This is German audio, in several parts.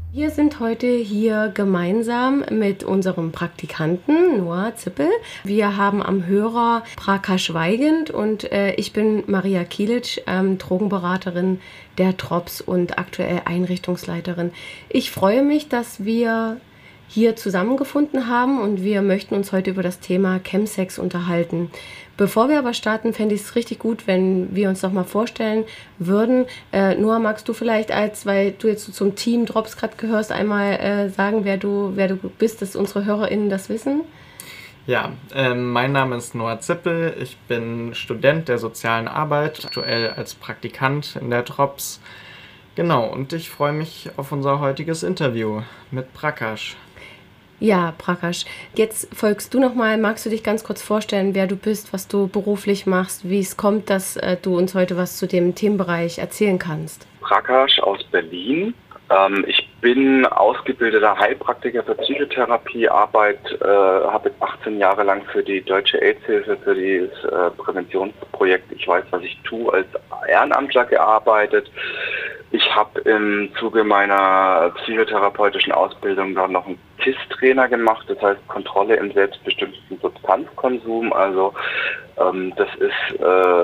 Wir sind heute hier gemeinsam mit unserem Praktikanten Noah Zippel. Wir haben am Hörer Prakash Weigand und ich bin Maria Kilic, Drogenberaterin der Drops und aktuell Einrichtungsleiterin. Ich freue mich, dass wir hier zusammengefunden haben und wir möchten uns heute über das Thema Chemsex unterhalten. Bevor wir aber starten, fände ich es richtig gut, wenn wir uns noch mal vorstellen würden. Noah, magst du vielleicht, weil du jetzt so zum Team Drops gerade gehörst, einmal sagen, wer du bist, dass unsere HörerInnen das wissen? Ja, mein Name ist Noah Zippel, ich bin Student der sozialen Arbeit, aktuell als Praktikant in der Drops. Genau, und ich freue mich auf unser heutiges Interview mit Prakash. Ja, Prakash, jetzt folgst du nochmal. Magst du dich ganz kurz vorstellen, wer du bist, was du beruflich machst, wie es kommt, dass du uns heute was zu dem Themenbereich erzählen kannst? Prakash aus Berlin. Ich bin ausgebildeter Heilpraktiker für Psychotherapie, habe jetzt 18 Jahre lang für die Deutsche AIDS-Hilfe, für das Präventionsprojekt Ich weiß, was ich tue, als Ehrenamtler gearbeitet. Ich habe im Zuge meiner psychotherapeutischen Ausbildung dann noch einen KISS-Trainer gemacht, das heißt Kontrolle im selbstbestimmten Substanzkonsum. Also das ist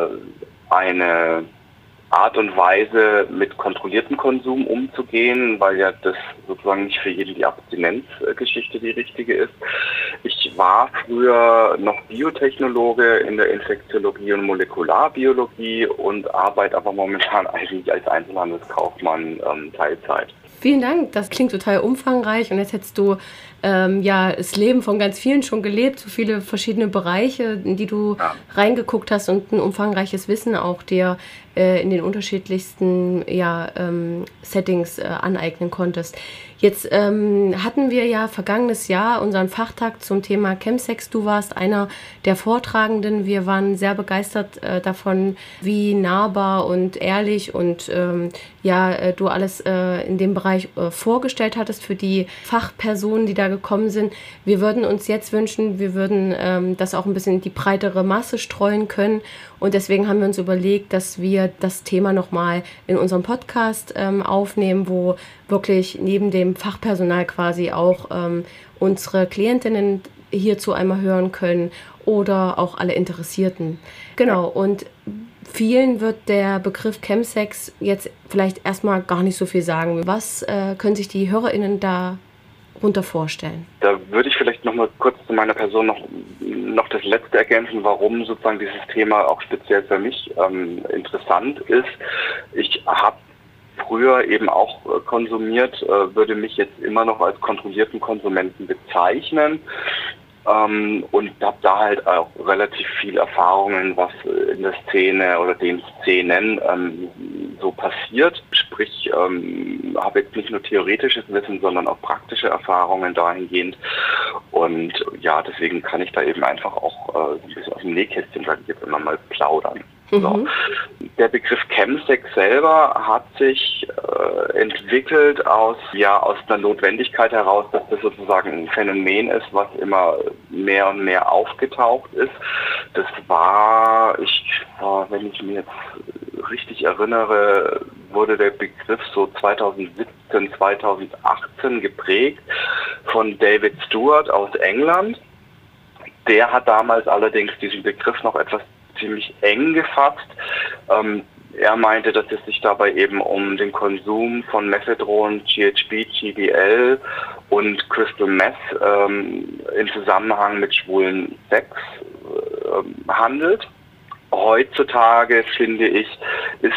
eine Art und Weise, mit kontrolliertem Konsum umzugehen, weil ja das sozusagen nicht für jeden die Abstinenzgeschichte die richtige ist. Ich war früher noch Biotechnologe in der Infektiologie und Molekularbiologie und arbeite aber momentan eigentlich als Einzelhandelskaufmann Teilzeit. Vielen Dank, das klingt total umfangreich und jetzt hättest du das Leben von ganz vielen schon gelebt, so viele verschiedene Bereiche, in die du reingeguckt hast und ein umfangreiches Wissen auch dir in den unterschiedlichsten Settings aneignen konntest. Jetzt hatten wir ja vergangenes Jahr unseren Fachtag zum Thema Chemsex. Du warst einer der Vortragenden. Wir waren sehr begeistert davon, wie nahbar und ehrlich und du alles in dem Bereich vorgestellt hattest für die Fachpersonen, die da gekommen sind. Wir würden uns jetzt wünschen, wir würden das auch ein bisschen in die breitere Masse streuen können. Und deswegen haben wir uns überlegt, dass wir das Thema nochmal in unserem Podcast aufnehmen, wo wirklich neben dem Fachpersonal quasi auch unsere Klientinnen hierzu einmal hören können oder auch alle Interessierten. Genau, und vielen wird der Begriff Chemsex jetzt vielleicht erstmal gar nicht so viel sagen. Was können sich die HörerInnen darunter vorstellen? Da würde ich vielleicht noch mal kurz zu meiner Person noch das Letzte ergänzen, warum sozusagen dieses Thema auch speziell für mich interessant ist. Ich habe früher eben auch konsumiert, würde mich jetzt immer noch als kontrollierten Konsumenten bezeichnen. Und habe da halt auch relativ viel Erfahrungen, was in der Szene oder den Szenen so passiert. Sprich, habe jetzt nicht nur theoretisches Wissen, sondern auch praktische Erfahrungen dahingehend. Und ja, deswegen kann ich da eben einfach auch ein bisschen aus dem Nähkästchen, sage ich jetzt immer mal, plaudern. So. Der Begriff Chemsex selber hat sich entwickelt aus einer Notwendigkeit heraus, dass das sozusagen ein Phänomen ist, was immer mehr und mehr aufgetaucht ist. Das war, wenn ich mir jetzt richtig erinnere, wurde der Begriff so 2017, 2018 geprägt von David Stewart aus England. Der hat damals allerdings diesen Begriff noch etwas ziemlich eng gefasst. Er meinte, dass es sich dabei eben um den Konsum von Methadron, GHB, GBL und Crystal Meth im Zusammenhang mit schwulen Sex handelt. Heutzutage, finde ich, ist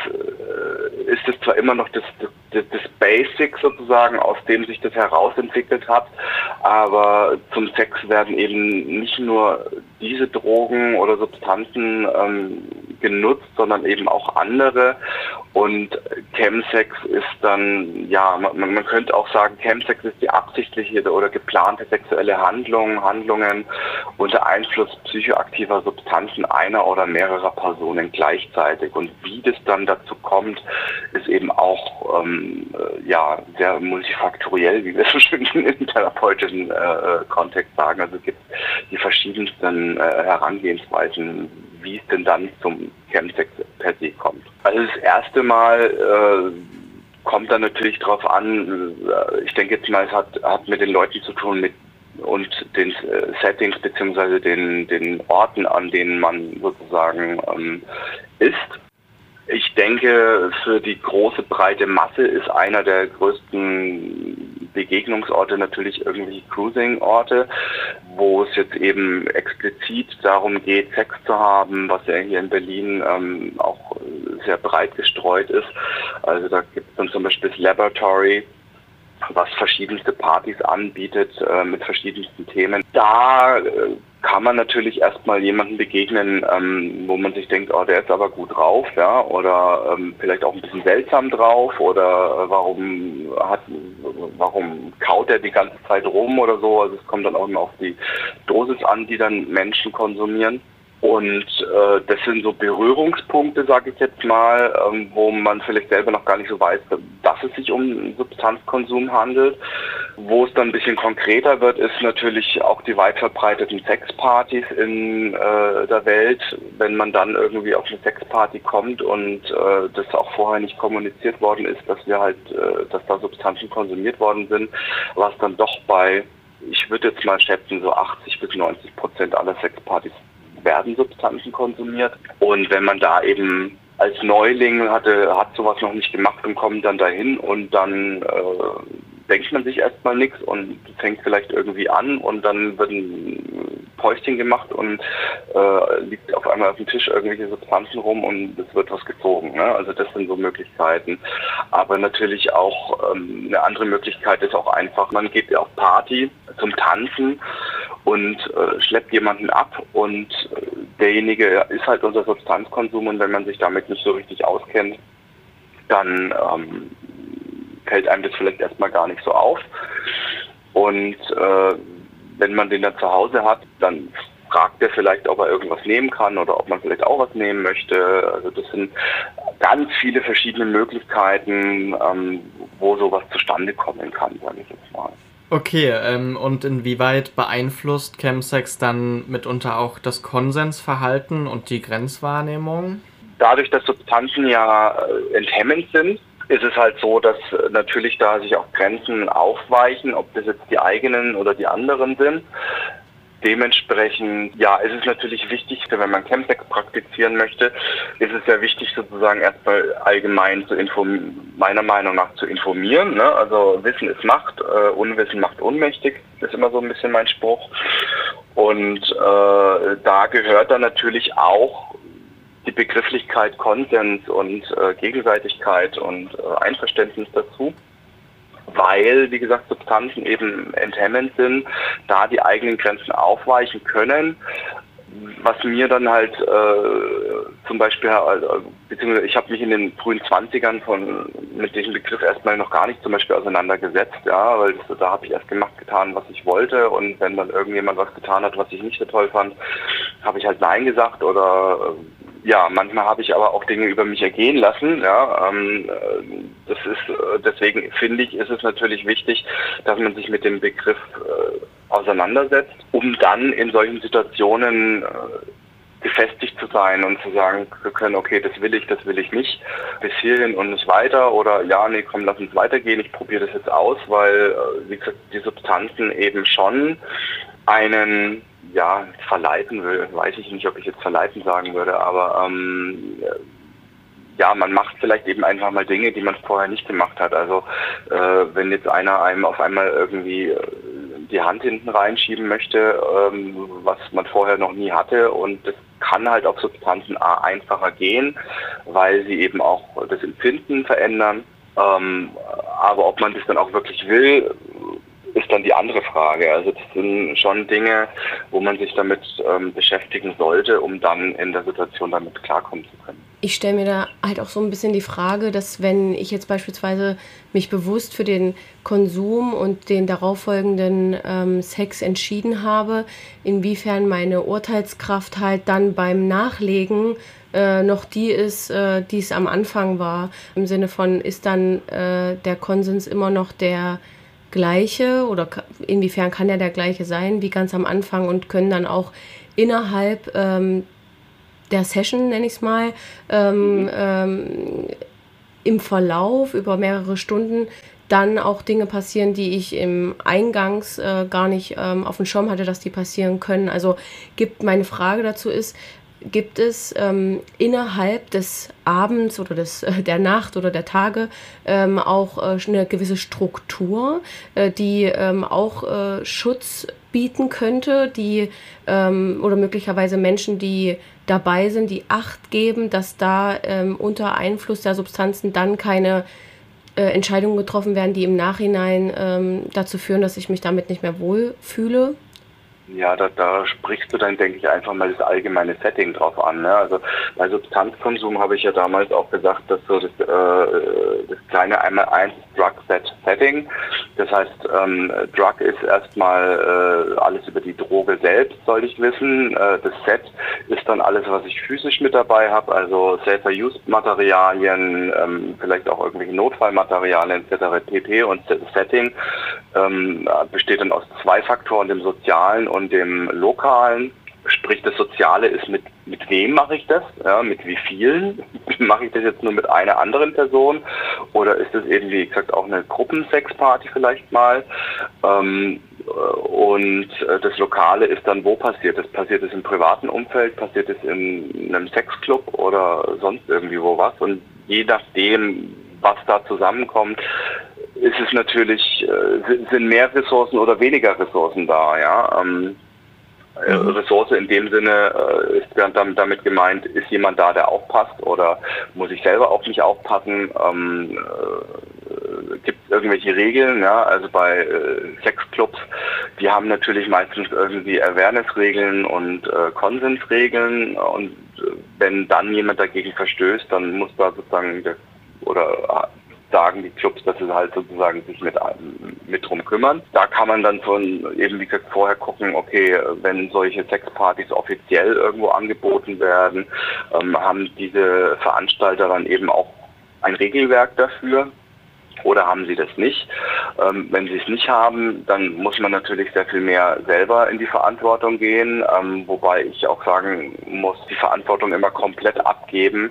es zwar immer noch das Basic sozusagen, aus dem sich das herausentwickelt hat, aber zum Sex werden eben nicht nur diese Drogen oder Substanzen genutzt, sondern eben auch andere. Und Chemsex ist dann, man könnte auch sagen, Chemsex ist die absichtliche oder geplante sexuelle Handlungen unter Einfluss psychoaktiver Substanzen einer oder mehrerer Personen gleichzeitig. Und wie das dann dazu kommt, ist eben auch sehr multifaktoriell, wie wir so schön im therapeutischen Kontext sagen. Also es gibt die verschiedensten Herangehensweisen, wie es denn dann zum Chemsex per se kommt. Also das erste Mal kommt dann natürlich drauf an, ich denke jetzt mal, es hat mit den Leuten zu tun und den Settings beziehungsweise den Orten, an denen man sozusagen ist. Ich denke, für die große breite Masse ist einer der größten Begegnungsorte natürlich irgendwelche Cruising-Orte, wo es jetzt eben explizit darum geht, Sex zu haben, was ja hier in Berlin auch sehr breit gestreut ist. Also da gibt es dann zum Beispiel das Laboratory, was verschiedenste Partys anbietet mit verschiedensten Themen. Da kann man natürlich erstmal jemanden begegnen, wo man sich denkt, oh, der ist aber gut drauf, ja, oder vielleicht auch ein bisschen seltsam drauf, oder warum kaut er die ganze Zeit rum oder so. Also es kommt dann auch immer auf die Dosis an, die dann Menschen konsumieren. Und das sind so Berührungspunkte, sage ich jetzt mal, wo man vielleicht selber noch gar nicht so weiß, dass es sich um Substanzkonsum handelt. Wo es dann ein bisschen konkreter wird, ist natürlich auch die weit verbreiteten Sexpartys in der Welt. Wenn man dann irgendwie auf eine Sexparty kommt und das auch vorher nicht kommuniziert worden ist, dass dass da Substanzen konsumiert worden sind, was dann doch bei, ich würde jetzt mal schätzen, so 80-90% aller Sexpartys werden Substanzen konsumiert. Und wenn man da eben als Neuling hat sowas noch nicht gemacht und kommt dann dahin und dann denkt man sich erstmal nichts und fängt vielleicht irgendwie an und dann wird ein Päuschen gemacht und liegt auf einmal auf dem Tisch irgendwelche Substanzen rum und es wird was gezogen. Ne? Also das sind so Möglichkeiten. Aber natürlich auch eine andere Möglichkeit ist auch einfach, man geht auf Party zum Tanzen und schleppt jemanden ab und derjenige ist halt unter Substanzkonsum und wenn man sich damit nicht so richtig auskennt, dann fällt einem das vielleicht erstmal gar nicht so auf. Und wenn man den dann zu Hause hat, dann fragt er vielleicht, ob er irgendwas nehmen kann oder ob man vielleicht auch was nehmen möchte. Also das sind ganz viele verschiedene Möglichkeiten, wo sowas zustande kommen kann, sage ich jetzt mal. Okay, und inwieweit beeinflusst Chemsex dann mitunter auch das Konsensverhalten und die Grenzwahrnehmung? Dadurch, dass Substanzen ja enthemmend sind, ist es halt so, dass natürlich da sich auch Grenzen aufweichen, ob das jetzt die eigenen oder die anderen sind. Dementsprechend, ja, ist es natürlich wichtig, wenn man Chemsex praktizieren möchte, ist es sehr wichtig, sozusagen erstmal allgemein meiner Meinung nach zu informieren. Ne? Also Wissen ist Macht, Unwissen macht ohnmächtig, ist immer so ein bisschen mein Spruch. Und da gehört dann natürlich auch die Begrifflichkeit Konsens und Gegenseitigkeit und Einverständnis dazu. Weil, wie gesagt, Substanzen eben enthemmend sind, da die eigenen Grenzen aufweichen können. Was mir dann halt zum Beispiel, beziehungsweise ich habe mich in den frühen 20ern mit diesem Begriff erstmal noch gar nicht zum Beispiel auseinandergesetzt, ja, weil da habe ich erst getan, was ich wollte und wenn dann irgendjemand was getan hat, was ich nicht so toll fand, habe ich halt Nein gesagt oder ja, manchmal habe ich aber auch Dinge über mich ergehen lassen. Ja, deswegen finde ich, ist es natürlich wichtig, dass man sich mit dem Begriff auseinandersetzt, um dann in solchen Situationen gefestigt zu sein und zu sagen können, okay, das will ich nicht, bis hierhin und nicht weiter oder ja, nee, komm, lass uns weitergehen, ich probiere das jetzt aus, weil, wie gesagt, die Substanzen eben schon einen verleiten will, weiß ich nicht, ob ich jetzt verleiten sagen würde, aber ja, man macht vielleicht eben einfach mal Dinge, die man vorher nicht gemacht hat. Also wenn jetzt einer einem auf einmal irgendwie die Hand hinten reinschieben möchte, was man vorher noch nie hatte und das kann halt auf Substanzen einfacher gehen, weil sie eben auch das Empfinden verändern. Aber ob man das dann auch wirklich will, ist dann die andere Frage. Also das sind schon Dinge, wo man sich damit beschäftigen sollte, um dann in der Situation damit klarkommen zu können. Ich stelle mir da halt auch so ein bisschen die Frage, dass wenn ich jetzt beispielsweise mich bewusst für den Konsum und den darauffolgenden Sex entschieden habe, inwiefern meine Urteilskraft halt dann beim Nachlegen noch die ist, die es am Anfang war. Im Sinne von, ist dann der Konsens immer noch der gleiche oder inwiefern kann er der gleiche sein wie ganz am Anfang und können dann auch innerhalb der Session, nenne ich es mal, im Verlauf über mehrere Stunden dann auch Dinge passieren, die ich im Eingangs gar nicht auf dem Schirm hatte, dass die passieren können. Also meine Frage dazu ist, gibt es innerhalb des Abends oder der Nacht oder der Tage auch eine gewisse Struktur, die auch Schutz bieten könnte, die oder möglicherweise Menschen, die dabei sind, die Acht geben, dass da unter Einfluss der Substanzen dann keine Entscheidungen getroffen werden, die im Nachhinein dazu führen, dass ich mich damit nicht mehr wohlfühle? Ja, da sprichst du dann, denke ich, einfach mal das allgemeine Setting drauf an. Ne? Also bei Substanzkonsum habe ich ja damals auch gesagt, dass so das kleine 1x1 Drug-Set-Setting, das heißt, Drug ist erstmal alles über die Droge selbst, soll ich wissen. Das Set ist dann alles, was ich physisch mit dabei habe, also Safer-Use-Materialien, vielleicht auch irgendwelche Notfallmaterialien etc. pp. Und das Setting besteht dann aus 2 Faktoren, dem sozialen und dem lokalen. Sprich, das Soziale ist, mit wem mache ich das? Ja, mit wie vielen? Mache ich das jetzt nur mit einer anderen Person? Oder ist das eben, wie gesagt, auch eine Gruppensexparty vielleicht mal? Und das Lokale ist dann, wo passiert es? Passiert es im privaten Umfeld? Passiert es in einem Sexclub oder sonst irgendwie wo was? Und je nachdem, was da zusammenkommt, ist es natürlich, sind mehr Ressourcen oder weniger Ressourcen da, ja. Ressource in dem Sinne ist damit gemeint, ist jemand da, der aufpasst, oder muss ich selber auf mich aufpassen? Gibt es irgendwelche Regeln? Ja? Also bei Sexclubs, die haben natürlich meistens irgendwie Awareness-Regeln und Konsensregeln, und wenn dann jemand dagegen verstößt, dann muss da sozusagen sagen die Clubs, dass sie halt sozusagen sich mit drum kümmern. Da kann man dann schon eben, wie gesagt, vorher gucken, okay, wenn solche Sexpartys offiziell irgendwo angeboten werden, haben diese Veranstalter dann eben auch ein Regelwerk dafür, oder haben sie das nicht? Wenn sie es nicht haben, dann muss man natürlich sehr viel mehr selber in die Verantwortung gehen, wobei ich auch sagen muss, die Verantwortung immer komplett abgeben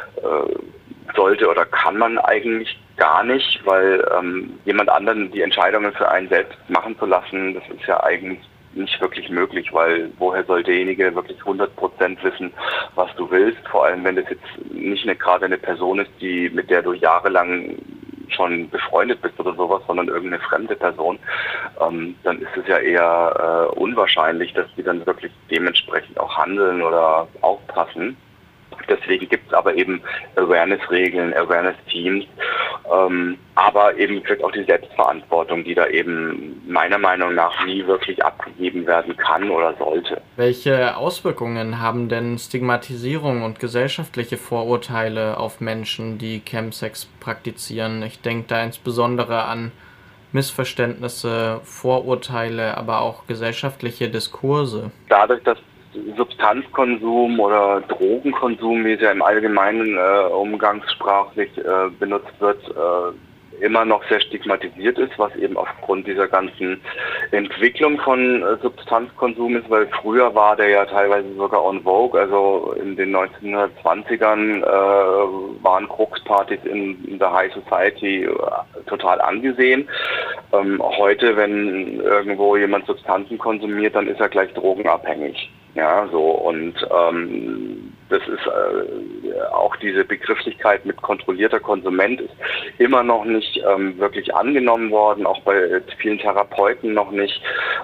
sollte oder kann man eigentlich gar nicht, weil jemand anderen die Entscheidungen für einen selbst machen zu lassen, das ist ja eigentlich nicht wirklich möglich, weil woher soll derjenige wirklich 100% wissen, was du willst, vor allem wenn das jetzt nicht gerade eine Person ist, mit der du jahrelang schon befreundet bist oder sowas, sondern irgendeine fremde Person, dann ist es ja eher unwahrscheinlich, dass die dann wirklich dementsprechend auch handeln oder aufpassen. Deswegen gibt es aber eben Awareness-Regeln, Awareness-Teams, aber eben vielleicht auch die Selbstverantwortung, die da eben meiner Meinung nach nie wirklich abgegeben werden kann oder sollte. Welche Auswirkungen haben denn Stigmatisierung und gesellschaftliche Vorurteile auf Menschen, die Chemsex praktizieren? Ich denke da insbesondere an Missverständnisse, Vorurteile, aber auch gesellschaftliche Diskurse. Dadurch, dass Substanzkonsum oder Drogenkonsum, wie es ja im Allgemeinen umgangssprachlich benutzt wird, immer noch sehr stigmatisiert ist, was eben aufgrund dieser ganzen Entwicklung von Substanzkonsum ist, weil früher war der ja teilweise sogar en vogue, also in den 1920ern waren Kokspartys in der High Society total angesehen. Heute, wenn irgendwo jemand Substanzen konsumiert, dann ist er gleich drogenabhängig. Ja, so, und das ist auch diese Begrifflichkeit mit kontrollierter Konsument ist immer noch nicht wirklich angenommen worden, auch bei vielen Therapeuten noch nicht.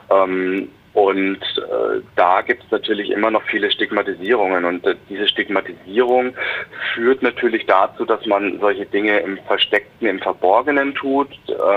Und da gibt es natürlich immer noch viele Stigmatisierungen, und diese Stigmatisierung führt natürlich dazu, dass man solche Dinge im Versteckten, im Verborgenen tut.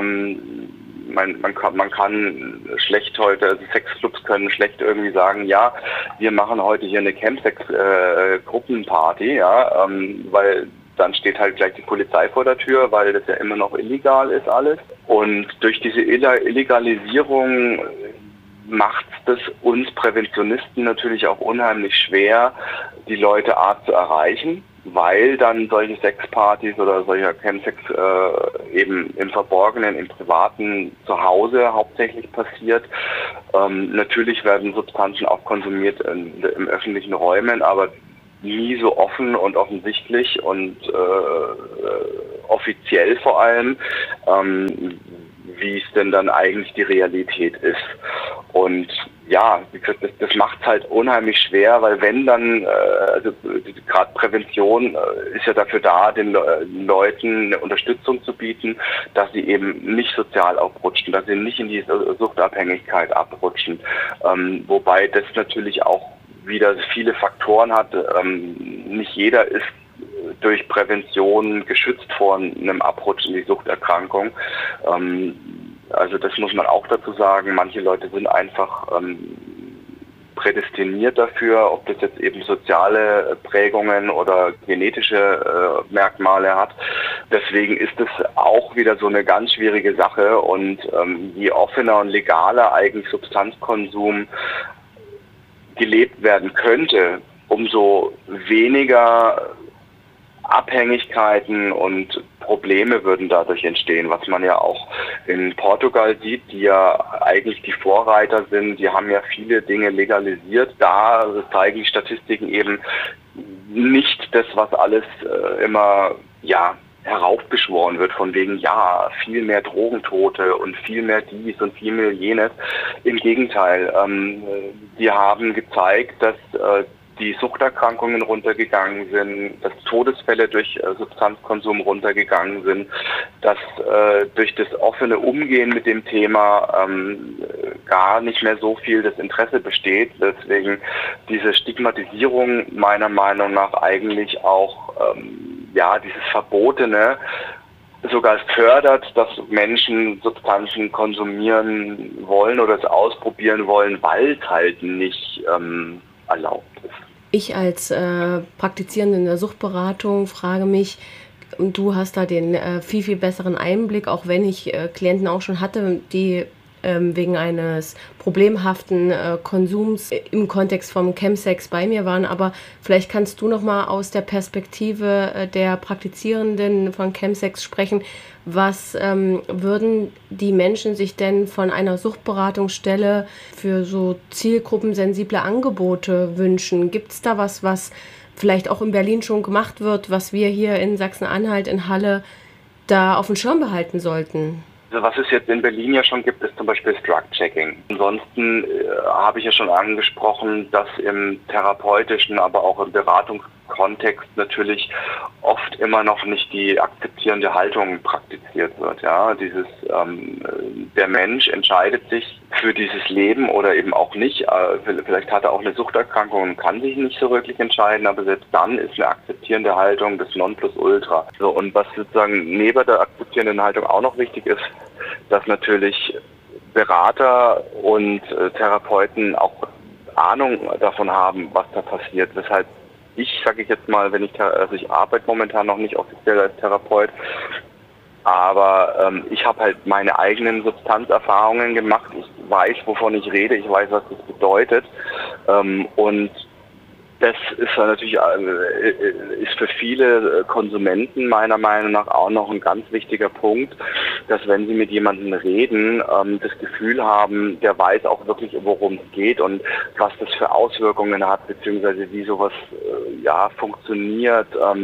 Man kann schlecht heute, also Sexclubs können schlecht irgendwie sagen, ja, wir machen heute hier eine Chemsex-Gruppenparty, ja, weil dann steht halt gleich die Polizei vor der Tür, weil das ja immer noch illegal ist alles. Und durch diese Illegalisierung macht es uns Präventionisten natürlich auch unheimlich schwer, die Leute zu erreichen, weil dann solche Sexpartys oder solcher Chemsex eben im Verborgenen, im Privaten, zu Hause hauptsächlich passiert. Natürlich werden Substanzen auch konsumiert im öffentlichen Räumen, aber nie so offen und offensichtlich und offiziell vor allem, wie es denn dann eigentlich die Realität ist. Und ja, wie gesagt, das macht es halt unheimlich schwer, weil wenn dann, also gerade Prävention ist ja dafür da, den Leuten eine Unterstützung zu bieten, dass sie eben nicht sozial abrutschen, dass sie nicht in die Suchtabhängigkeit abrutschen. Wobei das natürlich auch wieder viele Faktoren hat. Nicht jeder ist durch Prävention geschützt vor einem Abrutsch in die Suchterkrankung. Also das muss man auch dazu sagen. Manche Leute sind einfach prädestiniert dafür, ob das jetzt eben soziale Prägungen oder genetische Merkmale hat. Deswegen ist es auch wieder so eine ganz schwierige Sache und je offener und legaler eigentlich Substanzkonsum gelebt werden könnte, umso weniger Abhängigkeiten und Probleme würden dadurch entstehen, was man ja auch in Portugal sieht, die ja eigentlich die Vorreiter sind. Die haben ja viele Dinge legalisiert. Da zeigen die Statistiken eben nicht das, was alles immer heraufbeschworen wird, von wegen, ja, viel mehr Drogentote und viel mehr dies und viel mehr jenes. Im Gegenteil, die haben gezeigt, dass die Suchterkrankungen runtergegangen sind, dass Todesfälle durch Substanzkonsum runtergegangen sind, dass durch das offene Umgehen mit dem Thema gar nicht mehr so viel das Interesse besteht. Deswegen diese Stigmatisierung meiner Meinung nach eigentlich auch dieses Verbotene sogar fördert, dass Menschen Substanzen konsumieren wollen oder es ausprobieren wollen, weil es halt nicht erlaubt ist. Ich als Praktizierende in der Suchtberatung frage mich, und du hast da den viel, viel besseren Einblick, auch wenn ich Klienten auch schon hatte, die wegen eines problemhaften Konsums im Kontext vom Chemsex bei mir waren. Aber vielleicht kannst du noch mal aus der Perspektive der Praktizierenden von Chemsex sprechen. Was würden die Menschen sich denn von einer Suchtberatungsstelle für so zielgruppensensible Angebote wünschen? Gibt es da was vielleicht auch in Berlin schon gemacht wird, was wir hier in Sachsen-Anhalt, in Halle, da auf dem Schirm behalten sollten? Also was es jetzt in Berlin ja schon gibt, ist zum Beispiel das Drug-Checking. Ansonsten habe ich ja schon angesprochen, dass im therapeutischen, aber auch im Beratungskontext natürlich oft immer noch nicht die akzeptierende Haltung praktiziert wird. Ja, der Mensch entscheidet sich für dieses Leben oder eben auch nicht. Vielleicht hat er auch eine Suchterkrankung und kann sich nicht so wirklich entscheiden, aber selbst dann ist eine akzeptierende Haltung das Nonplusultra. So, und was sozusagen neben der akzeptierenden Haltung auch noch wichtig ist, dass natürlich Berater und Therapeuten auch Ahnung davon haben, was da passiert. Weshalb sage ich jetzt mal, ich arbeite momentan noch nicht offiziell als Therapeut, aber ich habe halt meine eigenen Substanzerfahrungen gemacht. Ich weiß, wovon ich rede, ich weiß, was das bedeutet. Und das ist natürlich ist für viele Konsumenten meiner Meinung nach auch noch ein ganz wichtiger Punkt, dass wenn sie mit jemandem reden, das Gefühl haben, der weiß auch wirklich, worum es geht und was das für Auswirkungen hat, beziehungsweise wie sowas funktioniert,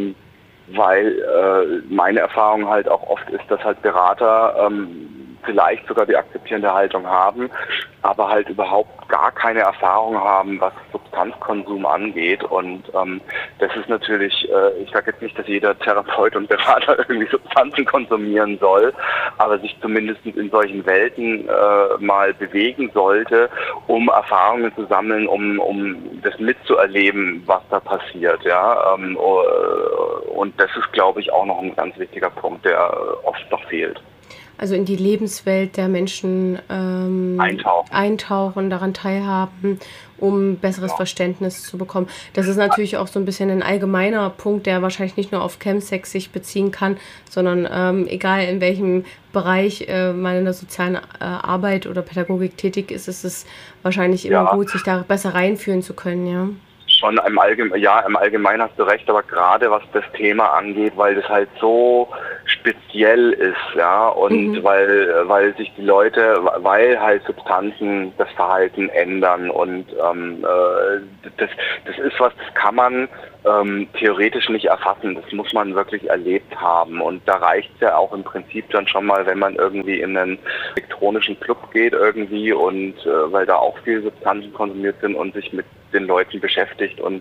weil meine Erfahrung halt auch oft ist, dass halt Berater vielleicht sogar die akzeptierende Haltung haben, aber halt überhaupt gar keine Erfahrung haben, was Substanzkonsum angeht. Und das ist natürlich, ich sage jetzt nicht, dass jeder Therapeut und Berater irgendwie Substanzen konsumieren soll, aber sich zumindest in solchen Welten mal bewegen sollte, um Erfahrungen zu sammeln, um das mitzuerleben, was da passiert. Ja? Und das ist, glaube ich, auch noch ein ganz wichtiger Punkt, der oft noch fehlt. Also in die Lebenswelt der Menschen eintauchen, daran teilhaben, um besseres Verständnis zu bekommen. Das ist natürlich auch so ein bisschen ein allgemeiner Punkt, der wahrscheinlich nicht nur auf Chemsex sich beziehen kann, sondern egal in welchem Bereich man in der sozialen Arbeit oder Pädagogik tätig ist, ist es wahrscheinlich immer gut, sich da besser reinfühlen zu können, ja. Schon im Allgemeinen hast du recht, aber gerade was das Thema angeht, weil das halt so speziell ist, ja, und weil sich die Leute, weil halt Substanzen das Verhalten ändern und das ist was, das kann man theoretisch nicht erfassen, das muss man wirklich erlebt haben und da reicht es ja auch im Prinzip dann schon mal, wenn man irgendwie in einen elektronischen Club geht irgendwie und weil da auch viele Substanzen konsumiert sind und sich mit den Leuten beschäftigt und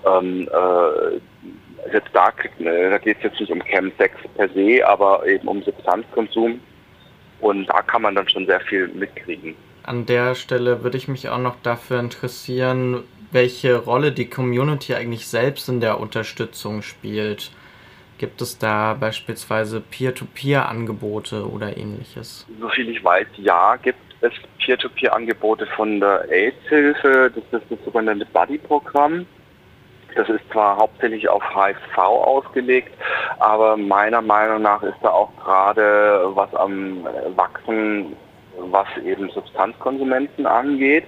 selbst da geht es jetzt nicht um Chemsex per se, aber eben um Substanzkonsum und da kann man dann schon sehr viel mitkriegen. An der Stelle würde ich mich auch noch dafür interessieren, welche Rolle die Community eigentlich selbst in der Unterstützung spielt. Gibt es da beispielsweise Peer-to-Peer-Angebote oder ähnliches? Soviel ich weiß, ja, gibt es Peer-to-Peer-Angebote von der AIDS-Hilfe, das ist das sogenannte Buddy-Programm. Das ist zwar hauptsächlich auf HIV ausgelegt, aber meiner Meinung nach ist da auch gerade was am Wachsen, was eben Substanzkonsumenten angeht.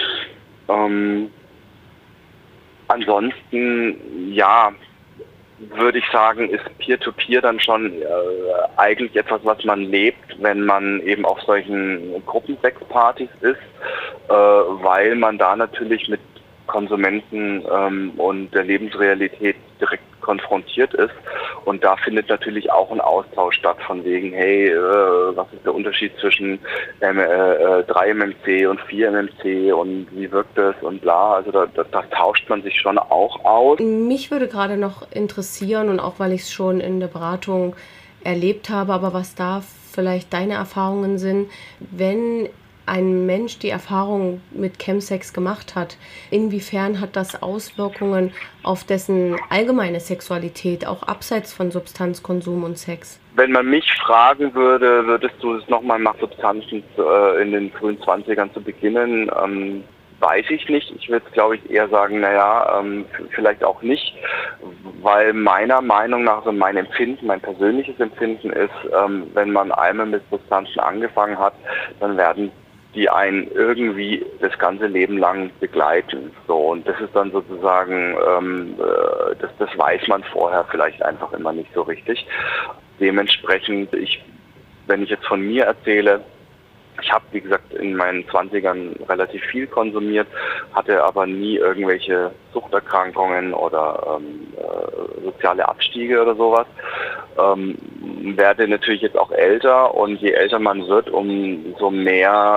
Ansonsten, ja, würde ich sagen, ist Peer-to-Peer dann schon eigentlich etwas, was man lebt, wenn man eben auf solchen Gruppensexpartys ist, weil man da natürlich mit Konsumenten und der Lebensrealität direkt konfrontiert ist. Und da findet natürlich auch ein Austausch statt von wegen, hey, was ist der Unterschied zwischen 3 MMC und 4 MMC und wie wirkt das und bla. Also da tauscht man sich schon auch aus. Mich würde gerade noch interessieren und auch weil ich es schon in der Beratung erlebt habe, aber was da vielleicht deine Erfahrungen sind, wenn ein Mensch die Erfahrung mit Chemsex gemacht hat, inwiefern hat das Auswirkungen auf dessen allgemeine Sexualität, auch abseits von Substanzkonsum und Sex? Wenn man mich fragen würde, würdest du es nochmal nach Substanzen in den frühen 20ern zu beginnen? Weiß ich nicht. Ich würde, glaube ich, eher sagen, vielleicht auch nicht, weil meiner Meinung nach, also mein Empfinden, mein persönliches Empfinden ist, wenn man einmal mit Substanzen angefangen hat, dann werden die einen irgendwie das ganze Leben lang begleiten. So, und das ist dann sozusagen, das weiß man vorher vielleicht einfach immer nicht so richtig. Dementsprechend, wenn ich jetzt von mir erzähle, ich habe, wie gesagt, in meinen 20ern relativ viel konsumiert, hatte aber nie irgendwelche Suchterkrankungen oder soziale Abstiege oder sowas. Werde natürlich jetzt auch älter und je älter man wird, umso mehr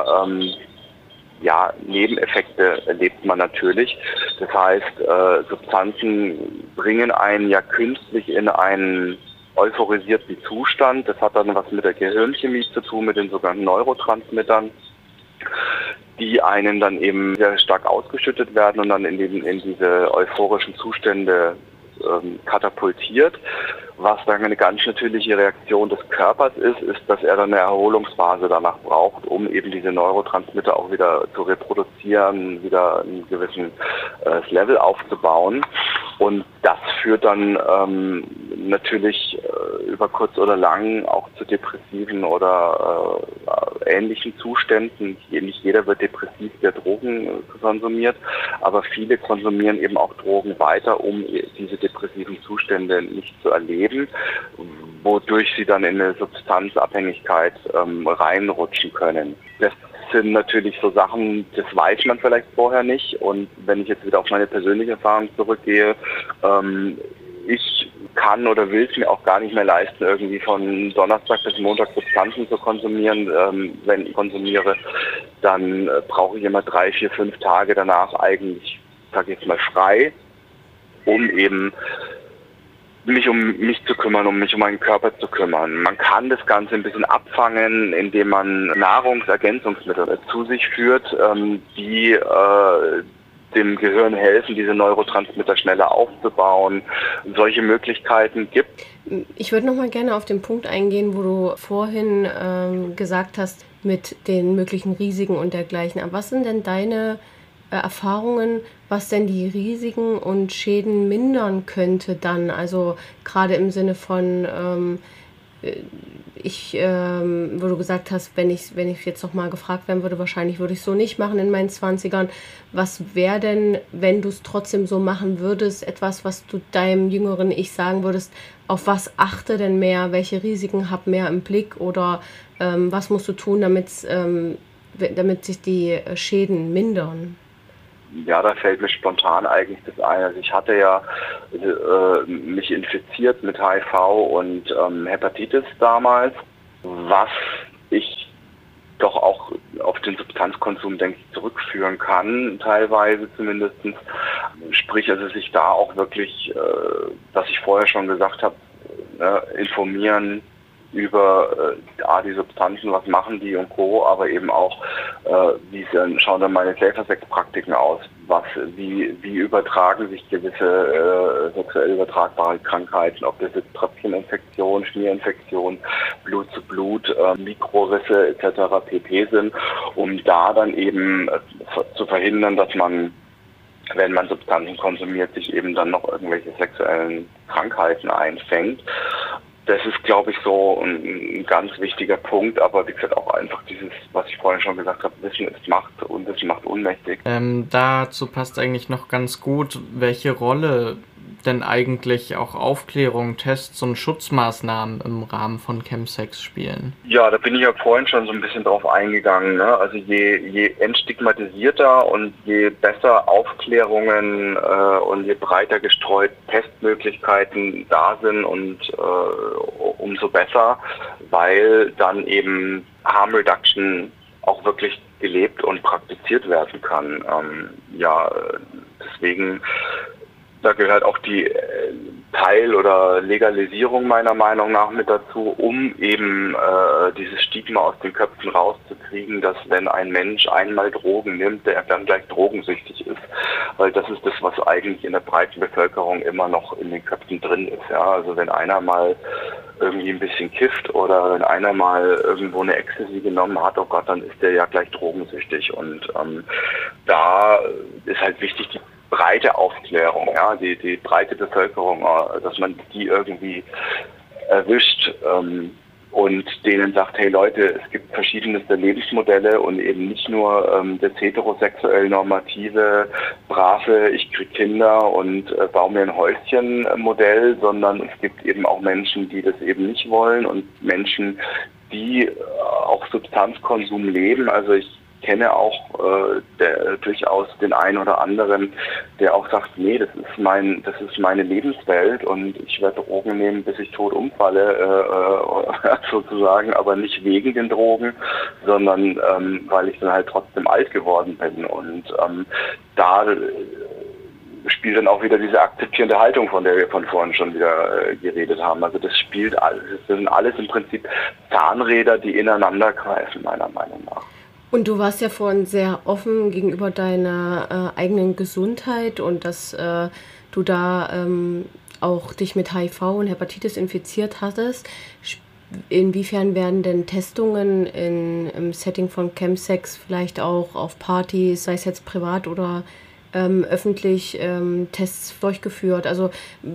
Nebeneffekte erlebt man natürlich. Das heißt, Substanzen bringen einen ja künstlich in einen euphorisierten Zustand. Das hat dann was mit der Gehirnchemie zu tun, mit den sogenannten Neurotransmittern, die einen dann eben sehr stark ausgeschüttet werden und dann in diese euphorischen Zustände katapultiert. Was dann eine ganz natürliche Reaktion des Körpers ist, dass er dann eine Erholungsphase danach braucht, um eben diese Neurotransmitter auch wieder zu reproduzieren, wieder einen gewissen Level aufzubauen. Und das führt dann natürlich über kurz oder lang auch zu depressiven oder ähnlichen Zuständen. Nicht jeder wird depressiv, der Drogen konsumiert, aber viele konsumieren eben auch Drogen weiter, um diese depressiven Zustände nicht zu erleben, wodurch sie dann in eine Substanzabhängigkeit reinrutschen können. Das sind natürlich so Sachen, das weiß man vielleicht vorher nicht. Und wenn ich jetzt wieder auf meine persönliche Erfahrung zurückgehe, ich kann oder will es mir auch gar nicht mehr leisten, irgendwie von Donnerstag bis Montag Substanzen zu konsumieren. Wenn ich konsumiere, dann brauche ich immer 3, 4, 5 Tage danach eigentlich, sage ich jetzt mal, frei, um eben mich um mich zu kümmern, um mich um meinen Körper zu kümmern. Man kann das Ganze ein bisschen abfangen, indem man Nahrungsergänzungsmittel zu sich führt, die dem Gehirn helfen, diese Neurotransmitter schneller aufzubauen. Solche Möglichkeiten gibt. Ich würde noch mal gerne auf den Punkt eingehen, wo du vorhin gesagt hast, mit den möglichen Risiken und dergleichen. Aber was sind denn deine Erfahrungen, was denn die Risiken und Schäden mindern könnte dann? Also gerade im Sinne von wo du gesagt hast, wenn ich jetzt noch mal gefragt werden würde, wahrscheinlich würde ich so nicht machen in meinen 20ern. Was wäre denn, wenn du es trotzdem so machen würdest, etwas, was du deinem jüngeren Ich sagen würdest, auf was achte denn mehr, welche Risiken hab mehr im Blick oder was musst du tun, damit sich die Schäden mindern? Ja, da fällt mir spontan eigentlich das ein. Also ich hatte ja mich infiziert mit HIV und Hepatitis damals, was ich doch auch auf den Substanzkonsum, denke ich, zurückführen kann, teilweise zumindest. Sprich, also sich da auch wirklich, was ich vorher schon gesagt habe, informieren über die Substanzen, was machen die und Co., aber eben auch, schauen dann meine Safer-Sex-Praktiken aus, wie übertragen sich gewisse sexuell übertragbare Krankheiten, ob das jetzt Tröpfcheninfektion, Schmierinfektion, Blut zu Blut, Mikrorisse etc. pp. Sind, um da dann eben zu verhindern, dass man, wenn man Substanzen konsumiert, sich eben dann noch irgendwelche sexuellen Krankheiten einfängt. Das ist, glaube ich, so ein ganz wichtiger Punkt, aber wie gesagt auch einfach dieses, was ich vorhin schon gesagt habe, Wissen ist Macht und Wissen macht ohnmächtig. Dazu passt eigentlich noch ganz gut, welche Rolle denn eigentlich auch Aufklärung, Tests und Schutzmaßnahmen im Rahmen von Chemsex spielen? Ja, da bin ich ja vorhin schon so ein bisschen drauf eingegangen. Ne? Also je entstigmatisierter und je besser Aufklärungen und je breiter gestreut Testmöglichkeiten da sind und umso besser, weil dann eben Harm Reduction auch wirklich gelebt und praktiziert werden kann. Deswegen da gehört auch die Teil- oder Legalisierung meiner Meinung nach mit dazu, um eben dieses Stigma aus den Köpfen rauszukriegen, dass wenn ein Mensch einmal Drogen nimmt, der dann gleich drogensüchtig ist. Weil das ist das, was eigentlich in der breiten Bevölkerung immer noch in den Köpfen drin ist. Ja? Also wenn einer mal irgendwie ein bisschen kifft oder wenn einer mal irgendwo eine Ecstasy genommen hat, oh Gott, dann ist der ja gleich drogensüchtig. Und da ist halt wichtig, die breite Aufklärung, ja, die breite Bevölkerung, dass man die irgendwie erwischt und denen sagt, hey Leute, es gibt verschiedenste Lebensmodelle und eben nicht nur das heterosexuell normative, brave, ich krieg Kinder und baue mir ein Häuschen Modell, sondern es gibt eben auch Menschen, die das eben nicht wollen und Menschen, die auch Substanzkonsum leben. Also ich kenne auch durchaus den einen oder anderen, der auch sagt, nee, das ist meine Lebenswelt und ich werde Drogen nehmen, bis ich tot umfalle, sozusagen, aber nicht wegen den Drogen, sondern weil ich dann halt trotzdem alt geworden bin. Und da spielt dann auch wieder diese akzeptierende Haltung, von der wir von vorhin schon wieder geredet haben. Also das spielt alles, das sind alles im Prinzip Zahnräder, die ineinander greifen, meiner Meinung nach. Und du warst ja vorhin sehr offen gegenüber deiner eigenen Gesundheit und dass du da auch dich mit HIV und Hepatitis infiziert hattest. Inwiefern werden denn Testungen im Setting von Chemsex vielleicht auch auf Partys, sei es jetzt privat oder öffentlich Tests durchgeführt? Also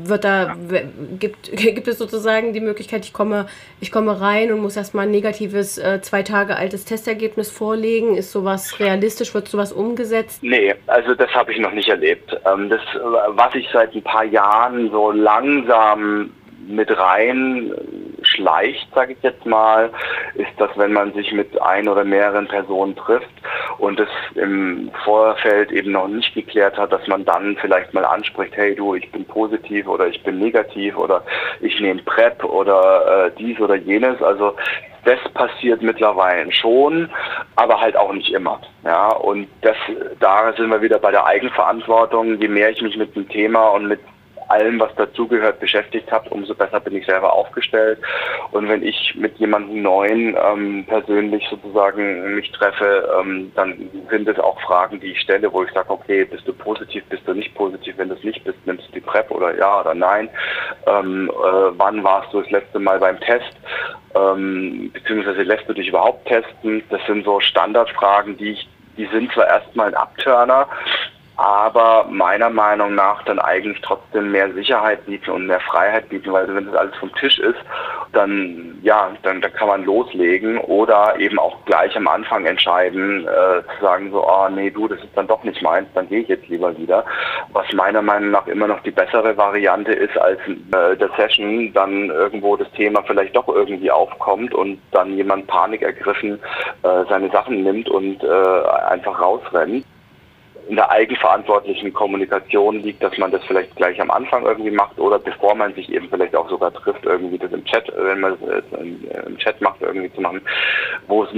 gibt es sozusagen die Möglichkeit, ich komme rein und muss erstmal ein negatives 2 Tage altes Testergebnis vorlegen? Ist sowas realistisch? Wird sowas umgesetzt? Nee, also das habe ich noch nicht erlebt. Das, was ich seit ein paar Jahren so langsam mit rein schleicht, sage ich jetzt mal, ist, dass wenn man sich mit ein oder mehreren Personen trifft und es im Vorfeld eben noch nicht geklärt hat, dass man dann vielleicht mal anspricht, hey du, ich bin positiv oder ich bin negativ oder ich nehme PrEP oder dies oder jenes. Also das passiert mittlerweile schon, aber halt auch nicht immer. Ja, und da sind wir wieder bei der Eigenverantwortung. Je mehr ich mich mit dem Thema und mit allem, was dazugehört, beschäftigt habe, umso besser bin ich selber aufgestellt. Und wenn ich mit jemandem Neuen persönlich sozusagen mich treffe, dann sind es auch Fragen, die ich stelle, wo ich sage, okay, bist du positiv, bist du nicht positiv? Wenn du es nicht bist, nimmst du die PrEP oder ja oder nein? Wann warst du das letzte Mal beim Test? Beziehungsweise lässt du dich überhaupt testen? Das sind so Standardfragen, die sind zwar erstmal ein Abturner, aber meiner Meinung nach dann eigentlich trotzdem mehr Sicherheit bieten und mehr Freiheit bieten, weil wenn das alles vom Tisch ist, dann kann man loslegen oder eben auch gleich am Anfang entscheiden, zu sagen so, oh nee, du, das ist dann doch nicht meins, dann gehe ich jetzt lieber wieder. Was meiner Meinung nach immer noch die bessere Variante ist, als der Session dann irgendwo das Thema vielleicht doch irgendwie aufkommt und dann jemand panikergriffen seine Sachen nimmt und einfach rausrennt. In der eigenverantwortlichen Kommunikation liegt, dass man das vielleicht gleich am Anfang irgendwie macht oder bevor man sich eben vielleicht auch sogar trifft, irgendwie das im Chat, wenn man es im Chat macht, irgendwie zu machen, wo es